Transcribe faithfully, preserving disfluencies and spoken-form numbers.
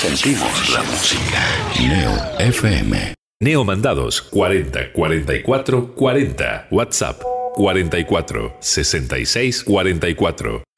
Sentimos la música. Neo F M. Neo Mandados cuarenta cuarenta y cuatro cuarenta. WhatsApp cuarenta y cuatro sesenta y seis cuarenta y cuatro.